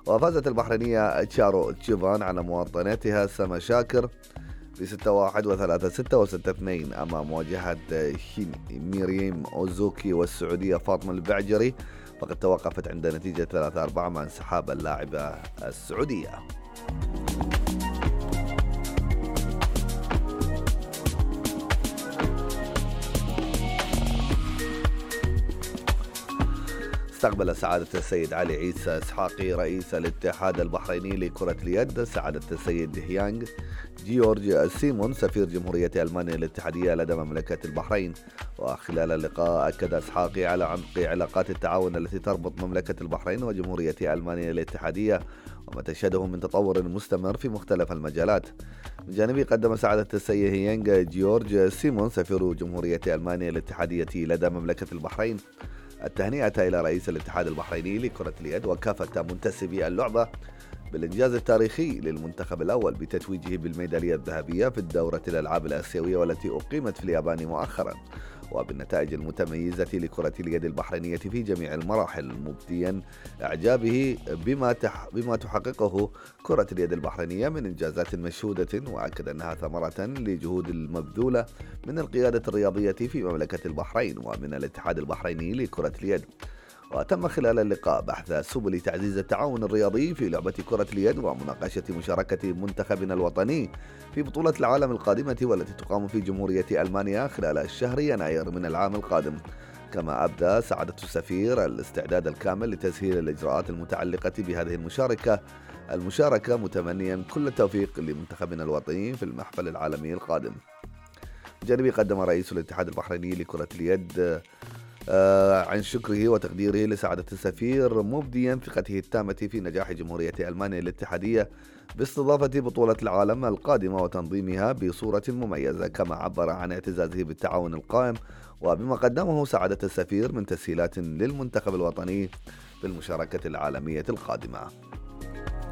وفازت البحرينية تشارو تشيفان على مواطنتها سما شاكر ب 6-1 و3-6 و6-2 أمام مواجهة ميريم أوزوكي والسعودية فاطمة البعجري، فقد توقفت عند نتيجة 3-4 مع انسحاب اللاعبة السعودية. استقبل سعادة السيد علي عيسى إسحاقي رئيس الاتحاد البحريني لكرة اليد سعادة السيد هيانغ جيورج سيمون سفير جمهورية ألمانيا الاتحادية لدى مملكة البحرين. وخلال اللقاء أكد إسحاقي على عمق علاقات التعاون التي تربط مملكة البحرين وجمهورية ألمانيا الاتحادية وما تشهده من تطور مستمر في مختلف المجالات. من جانبه قدم سعادة السيد هيانغ جيورج سيمون سفير جمهورية ألمانيا الاتحادية لدى مملكة البحرين التهنئة إلى رئيس الاتحاد البحريني لكرة اليد وكافة منتسبي اللعبة بالإنجاز التاريخي للمنتخب الأول بتتويجه بالميدالية الذهبية في الدورة الألعاب الآسيوية والتي أقيمت في اليابان مؤخرا، وبالنتائج المتميزة لكرة اليد البحرينية في جميع المراحل، مبديا إعجابه بما تحققه كرة اليد البحرينية من إنجازات مشهودة، وأكد أنها ثمرة لجهود المبذولة من القيادة الرياضية في مملكة البحرين ومن الاتحاد البحريني لكرة اليد. وتم خلال اللقاء بحث سبل تعزيز التعاون الرياضي في لعبة كرة اليد ومناقشة مشاركة منتخبنا الوطني في بطولة العالم القادمة والتي تقام في جمهورية ألمانيا خلال الشهر يناير من العام القادم. كما أبدى سعادة السفير الاستعداد الكامل لتسهيل الإجراءات المتعلقة بهذه المشاركة متمنيا كل التوفيق لمنتخبنا الوطني في المحفل العالمي القادم. جانبي قدم رئيس الاتحاد البحريني لكرة اليد عن شكره وتقديره لسعادة السفير مبديا ثقته التامة في نجاح جمهورية ألمانيا الاتحادية باستضافة بطولة العالم القادمة وتنظيمها بصورة مميزة، كما عبر عن اعتزازه بالتعاون القائم وبما قدمه سعادة السفير من تسهيلات للمنتخب الوطني في المشاركة العالمية القادمة.